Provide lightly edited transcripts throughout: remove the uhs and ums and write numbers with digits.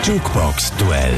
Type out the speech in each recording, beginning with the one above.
Jukebox-Duell.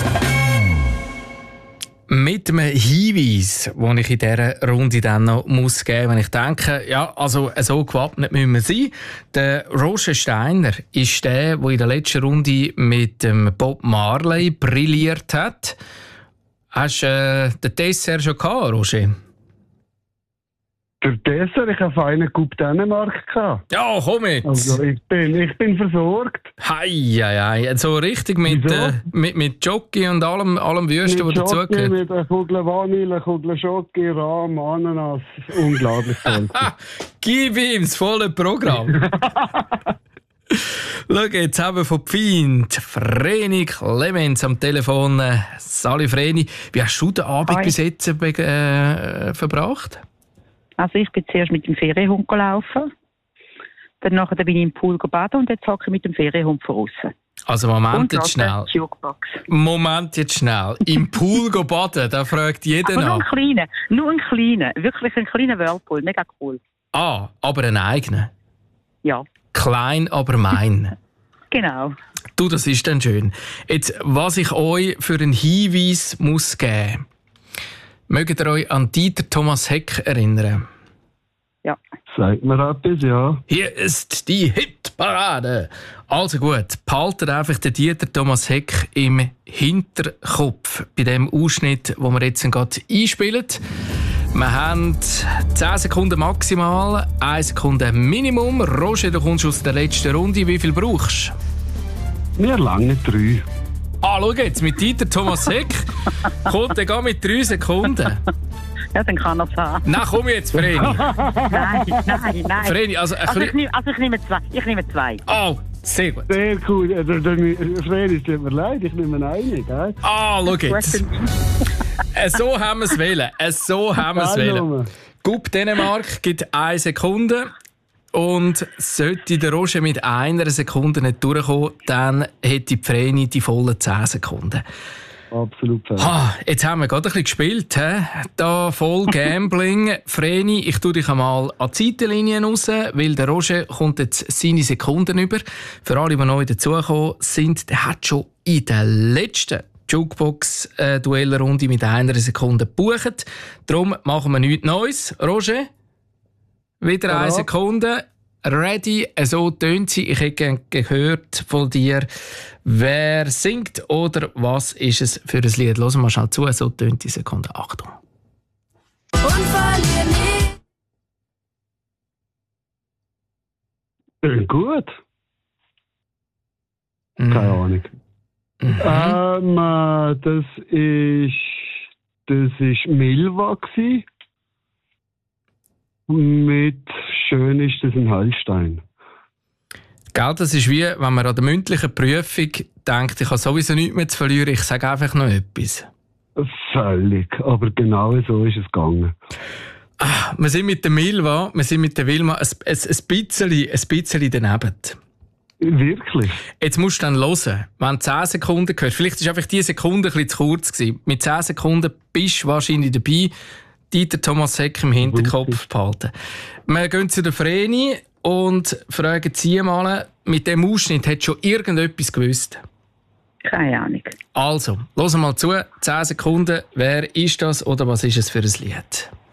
Mit einem Hinweis, den ich in dieser Runde dann noch geben muss, wenn ich denke, ja, also so gewappnet müssen wir sein. Der Roger Steiner ist der in der letzten Runde mit dem Bob Marley brilliert hat. Hast du den Dessert schon gehabt, Roger? Der Dessert, ich habe einen Coup Dänemark gehabt. Ja, komm jetzt! Also ich bin versorgt. Hei, so richtig mit Jockey und allem Wüsten, was dazugehört. Mit einer Kugel Vanille, einer Kugel Schoki, Rahm, Ananas. Unglaublich toll. Gib ihm das volle Programm. Schau, jetzt haben wir von Pfind Vreni Clemens am Telefon. Sali Vreni, wie hast du den Abend bis jetzt verbracht? Also ich bin zuerst mit dem Ferienhund gelaufen. Danach bin ich im Pool baden und jetzt hocke ich mit dem Ferienhund draussen. Also Moment jetzt schnell. Im Pool baden, da fragt jeder nach. Nur ein kleiner. Wirklich ein kleiner Whirlpool. Mega cool. Ah, aber einen eigenen? Ja. Klein, aber mein. Genau. Du, das ist dann schön. Jetzt, was ich euch für einen Hinweis muss geben. Mögt ihr euch an Dieter Thomas Heck erinnern? Ja. Sagt mir etwas, ja. Hier ist die Hitparade. Also gut, behaltet einfach den Dieter Thomas Heck im Hinterkopf bei dem Ausschnitt, den wir jetzt gerade einspielen. Wir haben 10 Sekunden maximal, 1 Sekunde Minimum. Roger, du kommst aus der letzten Runde. Wie viel brauchst du? Mir lange 3. Ah, schau jetzt, mit Dieter Thomas Heck kommt er mit 3 Sekunden. Ja, dann kann er es haben. Nein, komm jetzt, Vreni. Nein. Vreni, ich nehme 2. Ich nehme 2. Oh, sehr gut. Sehr cool. Vreni, es tut mir leid, ich nehme einen, gell? Ah, schau jetzt. So haben wir es wählen. Gup Dänemark gibt 1 Sekunde. Und sollte der Roger mit 1 Sekunde nicht durchkommen, dann hätte Vreni die vollen 10 Sekunden. Absolut. Jetzt haben wir gerade ein bisschen gespielt. Da voll Gambling. Vreni, ich tue dich einmal an die Seitenlinien raus, weil der Roger kommt jetzt seine Sekunden über. Für alle, die neu dazugekommen sind, der hat schon in der letzten Jukebox-Duellrunde mit 1 Sekunde gebucht. Darum machen wir nichts Neues. Roger? Wieder 1 Sekunde. Ready, so tönt sie. Ich hätte gehört von dir, wer singt oder was ist es für ein Lied. Hören wir mal schnell zu, so tönt die Sekunde. Achtung. Und verlier nie. Gut. Keine Ahnung. Das ist Milva gsi. Mit «Schön ist das ein Heilstein». Gell, das ist wie, wenn man an der mündlichen Prüfung denkt, ich habe sowieso nichts mehr zu verlieren, ich sage einfach noch etwas. Völlig, aber genau so ist es gegangen. Wir sind mit der Wilma ein bisschen daneben. Wirklich? Jetzt musst du dann hören, wenn du 10 Sekunden hörst, vielleicht war einfach diese Sekunde ein bisschen zu kurz gewesen. Mit 10 Sekunden bist du wahrscheinlich dabei, Dieter Thomas Heck im Hinterkopf behalten. Wir gehen zu der Vreni und fragen sie mal, mit dem Ausschnitt hat schon irgendetwas gewusst? Keine Ahnung. Also, hören wir mal zu. 10 Sekunden. Wer ist das oder was ist es für ein Lied?